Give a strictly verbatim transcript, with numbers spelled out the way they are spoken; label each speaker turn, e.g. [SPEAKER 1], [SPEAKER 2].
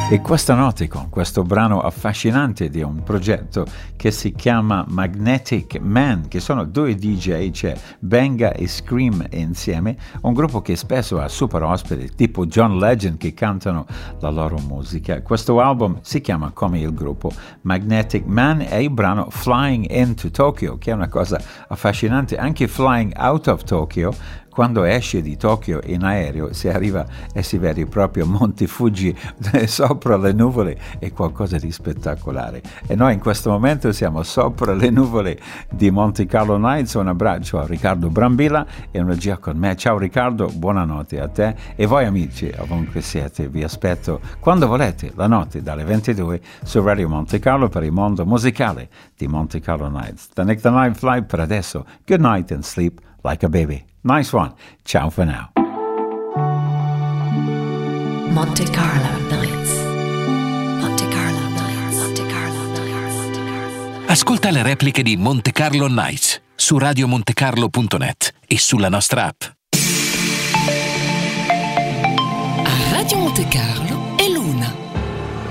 [SPEAKER 1] E questa notte con questo brano affascinante di un progetto che si chiama Magnetic Man, che sono due D J, c'è Benga e Scream insieme, un gruppo che spesso ha super ospiti tipo John Legend che cantano la loro musica. Questo album si chiama come il gruppo Magnetic Man e il brano Flying into Tokyo, che è una cosa affascinante, anche Flying out of Tokyo. Quando esce di Tokyo in aereo si arriva e si vede proprio Monte Fuji sopra le nuvole, è qualcosa di spettacolare. E noi in questo momento siamo sopra le nuvole di Monte Carlo Nights. Un abbraccio a Riccardo Brambilla e energia con me. Ciao Riccardo, buonanotte a te e voi amici, ovunque siete, vi aspetto quando volete la notte dalle ventidue su Radio Monte Carlo per il mondo musicale di Monte Carlo Nights. The Nick the Night Flight per adesso. Good night and sleep like a baby. Nice one. Ciao for now.
[SPEAKER 2] Monte Carlo Nights. Monte Carlo Nights. Monte Carlo Nights. Monte Carlo.
[SPEAKER 3] Ascolta le repliche di Monte Carlo Nights su radio monte carlo punto net e sulla nostra app.